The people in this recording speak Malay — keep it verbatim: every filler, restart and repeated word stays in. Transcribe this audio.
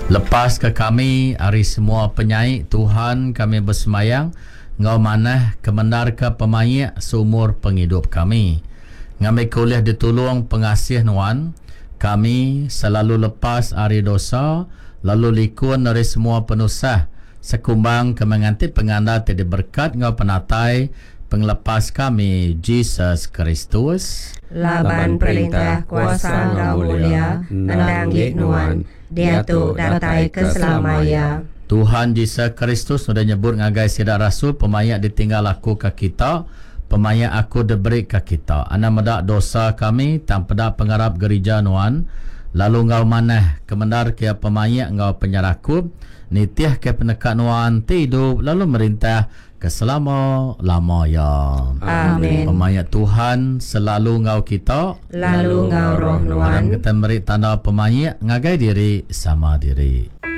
Lepas ke kami hari semua penyaik Tuhan kami bersemayang ngau manah kemendar ke pemayak seumur penghidup kami. Ngambil kuliah ditolong pengasih nuan kami selalu lepas hari dosa lalu likun dari semua penusah sekumbang kemenganti penganda tidak berkat ngau penatai penglepas kami Jesus Kristus. Laban perintah kuasa ngau mulia nandang nuan dia tu datai keselamaya. Tuhan Yesus Kristus sudah nyebut ngagai sidak rasul pemayak ditinggal aku ke kita, pemayak aku diberi ke kita. Ana medak dosa kami tanpa dak pengarap gereja nuan. Lalu ngau manah kemendar ke pemayak ngau penyerakup nitiah ke penekat nuan tidup lalu merintah ke selama-lama ya. Amin. Pemayak Tuhan selalu ngau kita Lalu ngau roh nuan. Kita beri tanda pemayak ngagai diri sama diri.